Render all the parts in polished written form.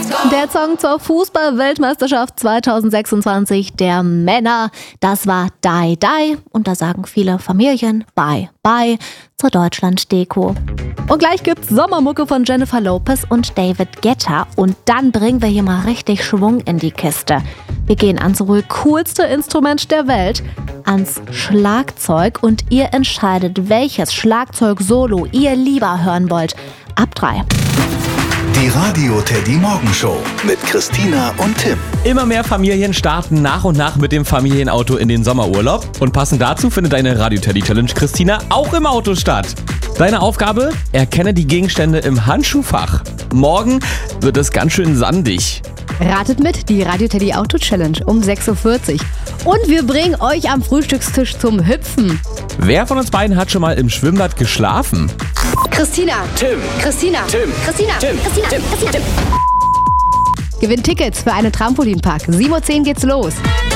Der Song zur Fußball-Weltmeisterschaft 2026 der Männer, das war Die Die. Und da sagen viele Familien Bye Bye zur Deutschland-Deko. Und gleich gibt's Sommermucke von Jennifer Lopez und David Guetta. Und dann bringen wir hier mal richtig Schwung in die Kiste. Wir gehen ans wohl coolste Instrument der Welt, ans Schlagzeug. Und ihr entscheidet, welches Schlagzeug-Solo ihr lieber hören wollt. Ab 3. Die Radio Teddy Morgenshow mit Christina und Tim. Immer mehr Familien starten nach und nach mit dem Familienauto in den Sommerurlaub. Und passend dazu findet deine Radio Teddy Challenge Christina auch im Auto statt. Deine Aufgabe? Erkenne die Gegenstände im Handschuhfach. Morgen wird es ganz schön sandig. Ratet mit, die Radio Teddy Auto Challenge um 6.40 Uhr. Und wir bringen euch am Frühstückstisch zum Hüpfen. Wer von uns beiden hat schon mal im Schwimmbad geschlafen? Christina. Tim. Christina. Tim. Christina. Tim. Christina. Tim. Christina. Tim. Gewinnt Tickets für einen Trampolinpark. 7.10 Uhr geht's los.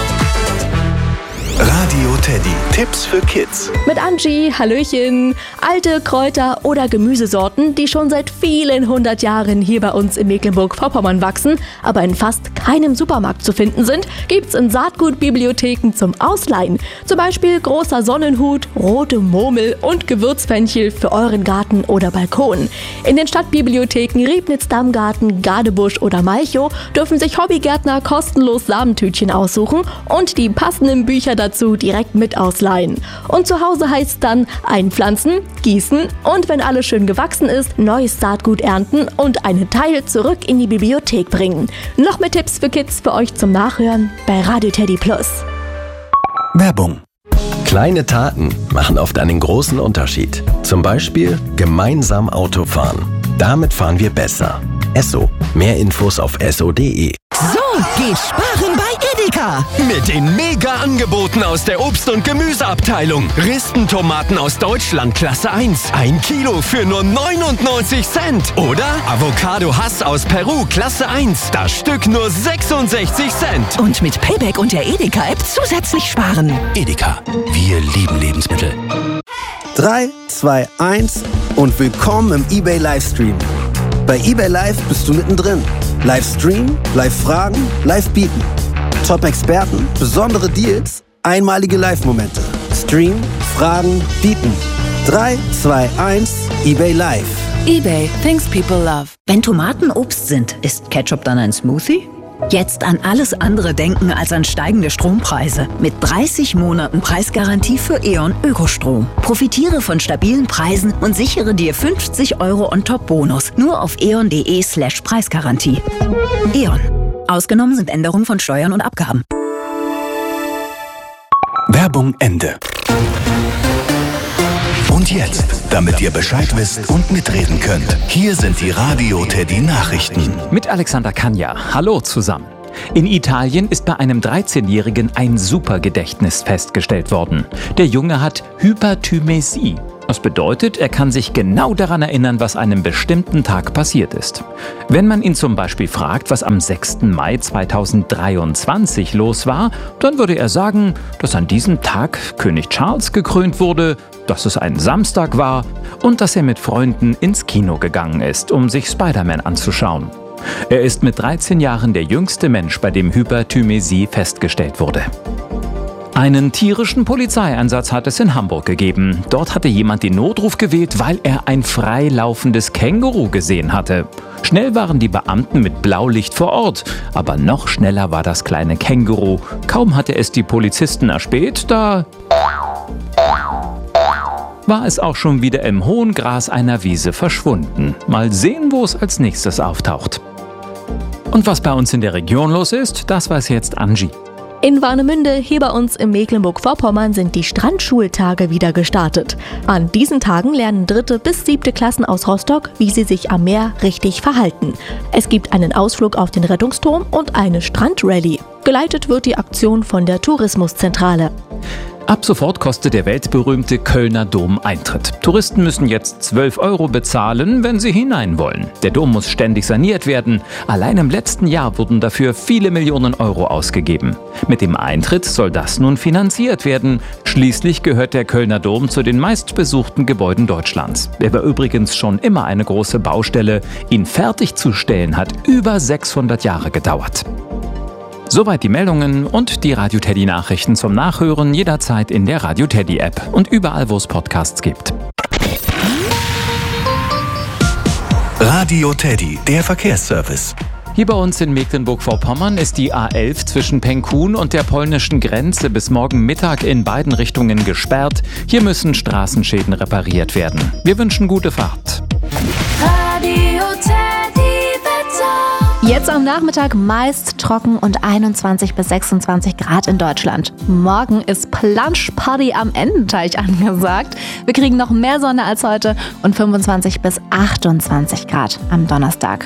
Radio Teddy. Tipps für Kids. Mit Angie, Hallöchen. Alte Kräuter oder Gemüsesorten, die schon seit vielen 100 Jahren hier bei uns in Mecklenburg-Vorpommern wachsen, aber in fast keinem Supermarkt zu finden sind, gibt's in Saatgutbibliotheken zum Ausleihen. Zum Beispiel großer Sonnenhut, rote Murmel und Gewürzfenchel für euren Garten oder Balkon. In den Stadtbibliotheken Riebnitz-Dammgarten, Gadebusch oder Malchow dürfen sich Hobbygärtner kostenlos Samentütchen aussuchen und die passenden Bücher dazu direkt mit ausleihen. Und zu Hause heißt es dann einpflanzen, gießen und wenn alles schön gewachsen ist, neues Saatgut ernten und einen Teil zurück in die Bibliothek bringen. Noch mehr Tipps für Kids für euch zum Nachhören bei Radio Teddy Plus. Werbung. Kleine Taten machen oft einen großen Unterschied. Zum Beispiel gemeinsam Auto fahren. Damit fahren wir besser. Esso. Mehr Infos auf esso.de. So geht sparen bei Edeka. Mit den Mega-Angeboten aus der Obst- und Gemüseabteilung. Ristentomaten aus Deutschland Klasse 1. 1 Kilo für nur 99 Cent. Oder Avocado Hass aus Peru Klasse 1. Das Stück nur 66 Cent. Und mit Payback und der Edeka-App zusätzlich sparen. Edeka. Wir lieben Lebensmittel. 3, 2, 1 und willkommen im eBay Livestream. Bei eBay Live bist du mittendrin. Livestream, Live-Fragen, Live-Bieten. Top-Experten, besondere Deals, einmalige Live-Momente. Stream, Fragen, Bieten. 3, 2, 1, eBay Live. eBay, things people love. Wenn Tomaten Obst sind, ist Ketchup dann ein Smoothie? Jetzt an alles andere denken als an steigende Strompreise. Mit 30 Monaten Preisgarantie für E.ON Ökostrom. Profitiere von stabilen Preisen und sichere dir 50 € on top Bonus. Nur auf eon.de/Preisgarantie. E.ON. Ausgenommen sind Änderungen von Steuern und Abgaben. Werbung Ende. Und jetzt, damit ihr Bescheid wisst und mitreden könnt, hier sind die Radio Teddy Nachrichten. Mit Alexander Kanja. Hallo zusammen. In Italien ist bei einem 13-Jährigen ein Supergedächtnis festgestellt worden. Der Junge hat Hyperthymesie. Das bedeutet, er kann sich genau daran erinnern, was einem bestimmten Tag passiert ist. Wenn man ihn zum Beispiel fragt, was am 6. Mai 2023 los war, dann würde er sagen, dass an diesem Tag König Charles gekrönt wurde, dass es ein Samstag war und dass er mit Freunden ins Kino gegangen ist, um sich Spider-Man anzuschauen. Er ist mit 13 Jahren der jüngste Mensch, bei dem Hyperthymesie festgestellt wurde. Einen tierischen Polizeieinsatz hat es in Hamburg gegeben. Dort hatte jemand den Notruf gewählt, weil er ein freilaufendes Känguru gesehen hatte. Schnell waren die Beamten mit Blaulicht vor Ort, aber noch schneller war das kleine Känguru. Kaum hatte es die Polizisten erspäht, da war es auch schon wieder im hohen Gras einer Wiese verschwunden. Mal sehen, wo es als nächstes auftaucht. Und was bei uns in der Region los ist, das weiß jetzt Angie. In Warnemünde, hier bei uns in Mecklenburg-Vorpommern, sind die Strandschultage wieder gestartet. An diesen Tagen lernen 3. bis 7. Klassen aus Rostock, wie sie sich am Meer richtig verhalten. Es gibt einen Ausflug auf den Rettungsturm und eine Strandrallye. Geleitet wird die Aktion von der Tourismuszentrale. Ab sofort kostet der weltberühmte Kölner Dom Eintritt. Touristen müssen jetzt 12 € bezahlen, wenn sie hinein wollen. Der Dom muss ständig saniert werden. Allein im letzten Jahr wurden dafür viele Millionen Euro ausgegeben. Mit dem Eintritt soll das nun finanziert werden. Schließlich gehört der Kölner Dom zu den meistbesuchten Gebäuden Deutschlands. Er war übrigens schon immer eine große Baustelle. Ihn fertigzustellen hat über 600 Jahre gedauert. Soweit die Meldungen und die Radio Teddy Nachrichten zum Nachhören jederzeit in der Radio Teddy App und überall, wo es Podcasts gibt. Radio Teddy, der Verkehrsservice. Hier bei uns in Mecklenburg-Vorpommern ist die A11 zwischen Penkun und der polnischen Grenze bis morgen Mittag in beiden Richtungen gesperrt. Hier müssen Straßenschäden repariert werden. Wir wünschen gute Fahrt. Radio Teddy Wetter. Jetzt am Nachmittag meist trocken und 21 bis 26 Grad in Deutschland. Morgen ist Planschparty am Ententeich angesagt. Wir kriegen noch mehr Sonne als heute und 25 bis 28 Grad am Donnerstag.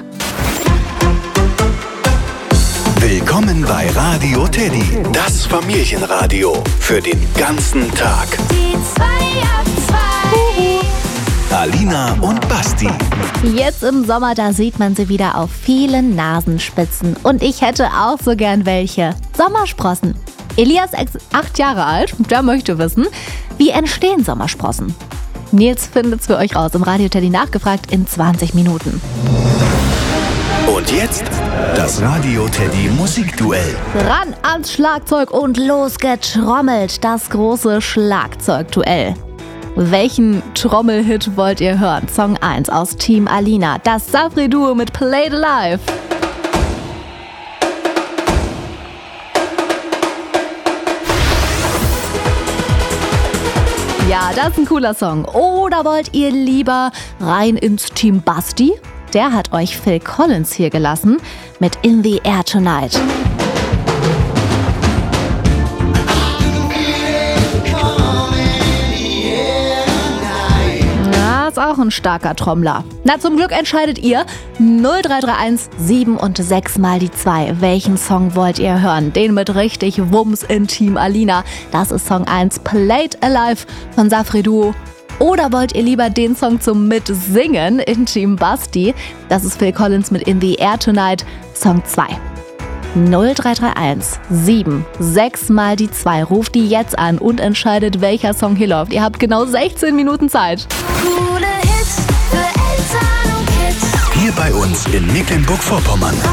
Willkommen bei Radio Teddy, das Familienradio für den ganzen Tag. Die 2 ab 2. Alina und Basti. Jetzt im Sommer, da sieht man sie wieder auf vielen Nasenspitzen. Und ich hätte auch so gern welche. Sommersprossen. Elias ist 8 Jahre alt, der möchte wissen, wie entstehen Sommersprossen? Nils findet's für euch raus im Radio Teddy nachgefragt in 20 Minuten. Und jetzt das Radio Teddy Musikduell. Ran ans Schlagzeug und los getrommelt. Das große Schlagzeugduell. Welchen Trommelhit wollt ihr hören? Song 1 aus Team Alina. Das Safri-Duo mit Played Alive. Ja, das ist ein cooler Song. Oder wollt ihr lieber rein ins Team Basti? Der hat euch Phil Collins hier gelassen mit In the Air Tonight. Na, ist auch ein starker Trommler. Na, zum Glück entscheidet ihr 0331 7 und 6 mal die 2. Welchen Song wollt ihr hören? Den mit richtig Wumms in Team Alina. Das ist Song 1, Played Alive von Safri-Duo. Oder wollt ihr lieber den Song zum Mitsingen in Team Basti? Das ist Phil Collins mit In the Air Tonight, Song 2. 0331 7 6 mal die 2. Ruft die jetzt an und entscheidet, welcher Song hier läuft. Ihr habt genau 16 Minuten Zeit. Coole Hits für Eltern und Kids. Hier bei uns in Mecklenburg-Vorpommern.